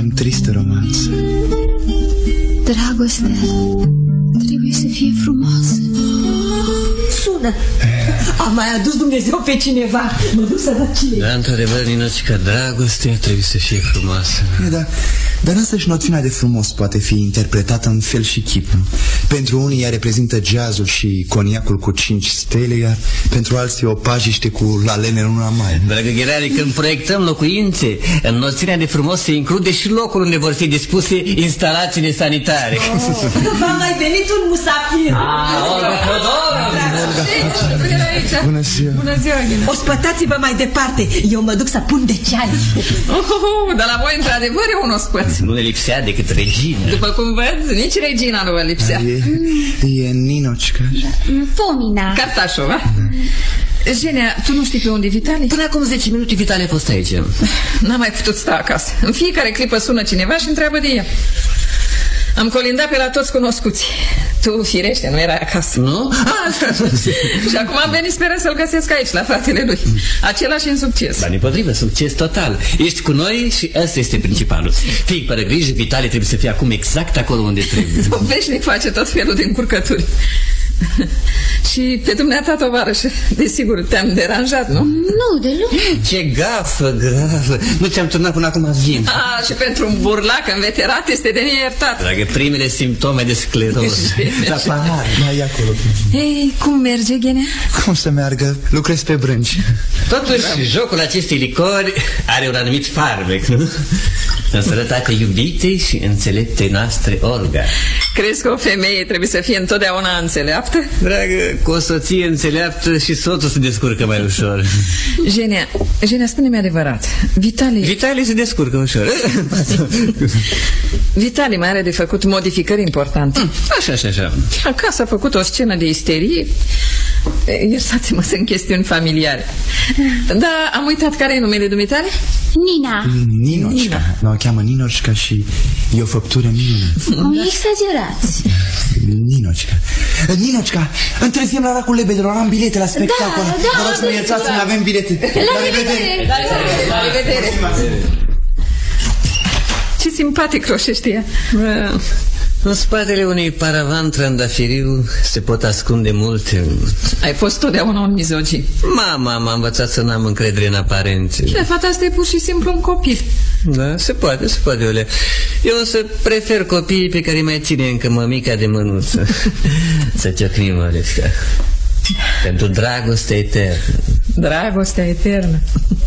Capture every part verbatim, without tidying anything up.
cam tristă romanță. Dragostea trebuie să fie frumoasă. Sună. A mai adus Dumnezeu pe cineva. Mă duc să văd cine. Da, într-adevăr, Ninocica, dragostea trebuie să fie frumoasă. E, da, dar însăși noțiunea de frumos poate fi interpretată în fel și chip. Pentru unii ea reprezintă jazzul și coniacul cu cinci stele, iar pentru alții o pajiște cu lalene în una mai. Dragă Gherari, când proiectăm locuințe, în noțiunea de frumos se include și locul unde vor fi dispuse instalațiile sanitare. Oh, v-a mai venit un musafir. Ah, Olga Fodor! Bună ziua! Bună ziua, Ghina! Ospătați-vă mai departe. Eu mă duc să pun de ceai. Oh, oh, oh, dar la voi, într-adevăr, e un ospăț. Nu ne lipsea decât regina. După cum văd, nici regina nu vă lipsea. E, e Ninocica. Fomina. Cartașova. Genia, tu nu știi pe unde e Vitali? Până acum zece minute Vitali a fost aici. N-am mai putut sta acasă. În fiecare clipă sună cineva și întreabă de ea. Am colindat pe la toți cunoscuți. Tu, firește, nu erai acasă. Nu? Și acum am venit sperând să-l găsesc aici, la fratele lui. Același în succes. Dar împotrivă, succes total. Ești cu noi și ăsta este principalul. Fii fără grijă, Vitali trebuie să fie acum exact acolo unde trebuie. Veșnic face tot felul de încurcături. Și pe dumneata, tovarășă, desigur te-am deranjat, nu? Nu, deloc. Ce gafă gravă. Nu ți-am turnat până acum vin. Ah, și pentru un burlac înveterat este de neiertat. Dragă, primele simptome de scleroză. La pahar, mai e acolo. Ei, cum merge, Ghenea? Cum să meargă? Lucrez pe brânci. Totuși, jocul acestei licori are un anumit farmec, nu? În sănătate iubitei și înțeleptei noastre, Olga. Crezi că o femeie trebuie să fie întotdeauna înțeleaptă? Dragă, cu o soție înțeleaptă și soțul se descurcă mai ușor. Genia, Genia, spune-mi adevărat. Vitali... Vitali se descurcă ușor. Vitali mai are de făcut modificări importante. Așa, așa, așa. Acasă a făcut o scenă de isterie. Iertați-mă, sunt chestiuni familiare. Da, am uitat care e numele dumitale? Nina. Ninocica. Nu, o cheamă Ninocica și e o făptură minună. Cum exagerați. Ninocica. Ninocica, întârziem la Racul Lebedelor, am bilete la spectacol. Da, da, vă rog să ne iertați, ne avem bilete. La revedere. La revedere. Ce simpatic roșește ea. În spatele unui paravan trandafiriu se pot ascunde multe. Ai fost totdeauna un mizogin. Mama m-a învățat să n-am încredere în aparențe. De fapt, asta e pur și simplu un copil. Da, se poate, se poate, Olea. Eu însă prefer copiii pe care mai ține încă mămica de mânuță. Să ciocnim, Olesca. Pentru dragostea eternă. Dragostea eternă.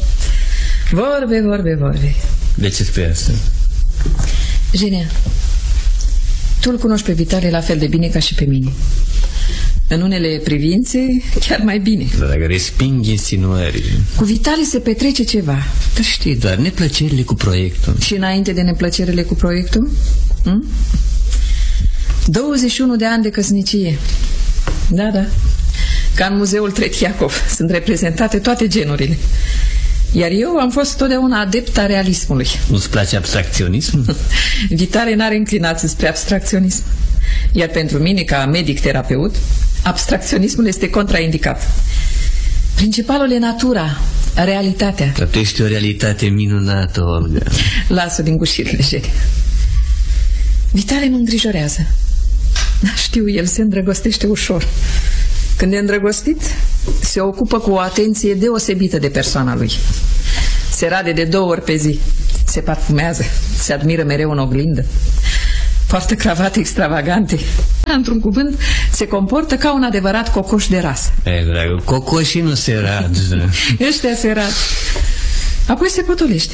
Vorbe, vorbe, vorbe. De ce spui asta? Genia, tu îl cunoști pe Vitali la fel de bine ca și pe mine. În unele privințe, chiar mai bine. Dragă, resping insinuări. Cu Vitali se petrece ceva. Dar știi doar, neplăcerile cu proiectul. Și înainte de neplăcerile cu proiectul? Hm? douăzeci și unu de ani de căsnicie. Da, da. Ca în muzeul Tretiakov sunt reprezentate toate genurile. Iar eu am fost totdeauna adepta realismului. Nu-ți place abstracționism? Vitali n-are inclinație spre abstracționism. Iar pentru mine, ca medic-terapeut, abstracționismul este contraindicat. Principalul e natura, realitatea. Dar tu ești o realitate minunată, Olga. Lasă lingușirile, Genia. Vitali mă îngrijorează. Știu, el se îndrăgostește ușor. Când e îndrăgostit, se ocupă cu o atenție deosebită de persoana lui. Se rade de două ori pe zi. Se parfumează, se admiră mereu în oglindă. Poartă cravate extravagante. Într-un cuvânt, se comportă ca un adevărat cocoș de rasă. E, dragă, cocoșii nu se rad. Ăștia se rad. Apoi se potolește.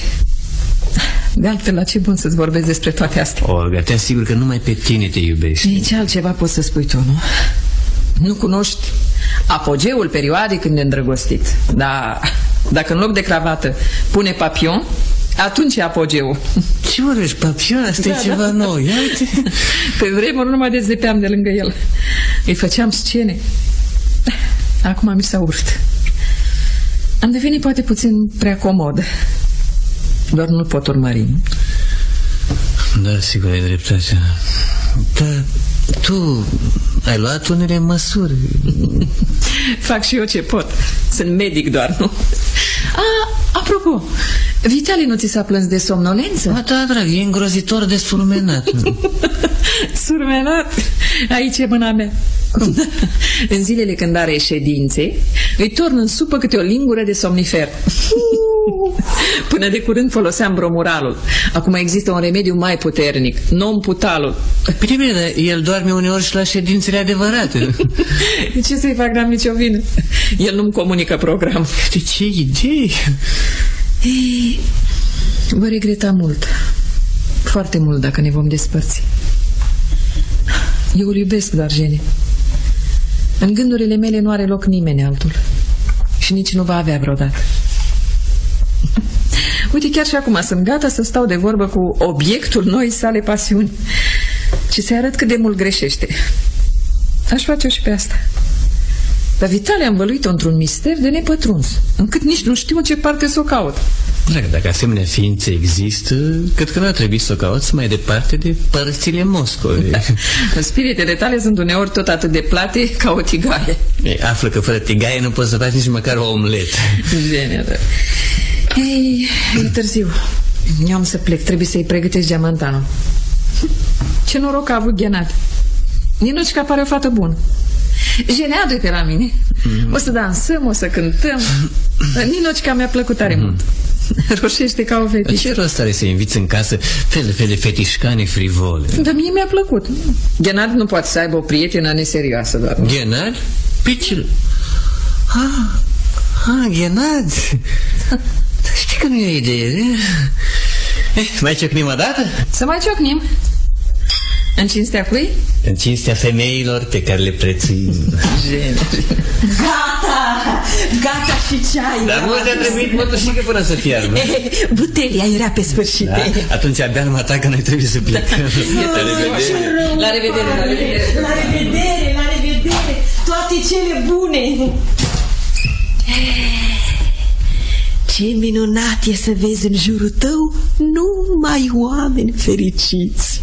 De altfel, la ce bun să-ți vorbesc despre toate astea? Olga, te asigur că numai pe tine te iubești. Nici altceva poți să spui tu, nu? Nu cunoști apogeul perioadei când e îndrăgostit. Dar dacă în loc de cravată pune papion, atunci e apogeul. Ce vorbești, papion? Asta da, e ceva da. nou. Ia uite. Pe vremuri nu mă dezlepeam de lângă el. Îi făceam scene. Acum mi s-a urât. Am devenit poate puțin prea comod. Doar nu-l pot urmări. Da, sigur, ai dreptate. Dar tu ai luat unele măsuri. Fac și eu ce pot. Sunt medic doar, nu? A, apropo, Vitali nu ți s-a plâns de somnolență? Ba da, drag, e îngrozitor de surmenat. Surmenat? Aici e mâna mea. În zilele când are ședințe, îi torn în supă câte o lingură de somnifer. Până de curând foloseam bromuralul. Acum există un remediu mai puternic, non-putalul. Bine, bine, dar el doarme uneori și la ședințele adevărate. De ce să-i fac, n-am nicio vină? El nu-mi comunică program. De ce idei? Ei, vă regreta mult. Foarte mult dacă ne vom despărți. Eu îl iubesc, dar Jene. În gândurile mele nu are loc nimeni altul. Și nici nu va avea vreodată. Uite, chiar și acum sunt gata să stau de vorbă cu obiectul noii sale pasiuni și să-i arăt cât de mult greșește. Aș face-o și pe asta. Dar Vitale a învăluit-o într-un mister de nepătruns, încât nici nu știu în ce parte să o caut. Dacă, dacă asemenea ființe există, cred că nu ar trebui să o cauți mai departe de părțile Moscovei. Da. Spiritele tale sunt uneori tot atât de plate ca o tigaie. Ei, află că fără tigaie nu poți să faci nici măcar o omletă. Genial. Ei, e târziu. Eu am să plec, trebuie să-i pregătesc geamantanul. Ce noroc a avut Ghenad. Ninușca pare o fată bună. Geneadu-i pe la mine. O să dansăm, o să cântăm. Ninușca mi-a plăcut tare mult. Roșește ca o fetiță. Ce rost are să inviți în casă fel de fel de fetișcane frivole? Dar mie mi-a plăcut. Ghenad nu poate să aibă o prietenă neserioasă doar. Ghenad? Picil? Ah, ah, Ghenad. Știi că nu e o idee. Eh, mai ciocnim o dată? Să mai ciocnim. În cinstea cui? În cinstea femeilor pe care le prețuim. Gata! Gata și ceai. Dar mult a trebuit mătușică până să fiarbă. Butelia era pe sfârșit. Da? Atunci abia numai ta că noi trebuie să plecăm. La revedere. La revedere, la revedere. La revedere, la revedere. Toate cele bune. Ce minunat e să vezi în jurul tău numai oameni fericiți.